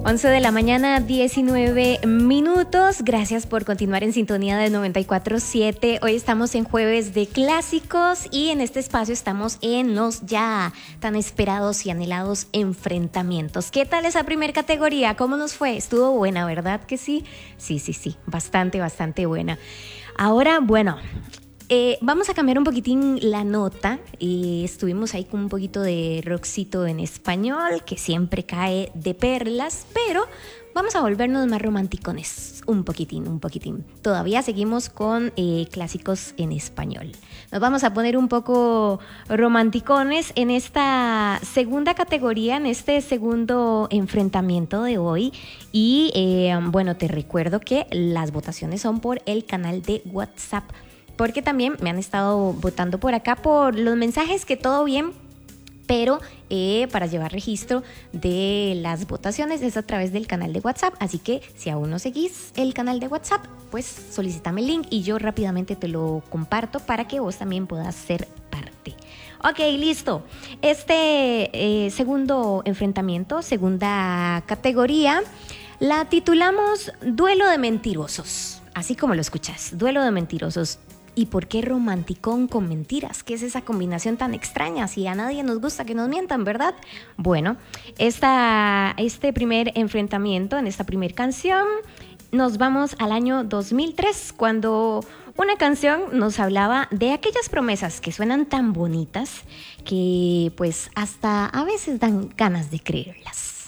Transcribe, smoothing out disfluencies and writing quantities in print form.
11 de la mañana, 19 minutos. Gracias por continuar en sintonía de 94.7. Hoy estamos en Jueves de Clásicos y en este espacio estamos en los ya tan esperados y anhelados enfrentamientos. ¿Qué tal esa primera categoría? ¿Cómo nos fue? Estuvo buena, ¿verdad que sí? Sí. Bastante buena. Ahora, bueno, vamos a cambiar un poquitín la nota. Estuvimos ahí con un poquito de rockcito en español, que siempre cae de perlas, pero vamos a volvernos más romanticones, un poquitín. Todavía seguimos con clásicos en español. Nos vamos a poner un poco romanticones en esta segunda categoría, en este segundo enfrentamiento de hoy. Y bueno, te recuerdo que las votaciones son por el canal de WhatsApp, porque también me han estado votando por acá por los mensajes, que todo bien, pero para llevar registro de las votaciones es a través del canal de WhatsApp. Así que si aún no seguís el canal de WhatsApp, pues solicítame el link y yo rápidamente te lo comparto para que vos también puedas ser parte. Ok, listo. Este segundo enfrentamiento, segunda categoría, la titulamos Duelo de Mentirosos. Así como lo escuchas, Duelo de Mentirosos. ¿Y por qué romanticón con mentiras? ¿Qué es esa combinación tan extraña? Si a nadie nos gusta que nos mientan, ¿verdad? Bueno, este primer enfrentamiento, en esta primera canción, nos vamos al año 2003, cuando una canción nos hablaba de aquellas promesas que suenan tan bonitas que pues hasta a veces dan ganas de creerlas.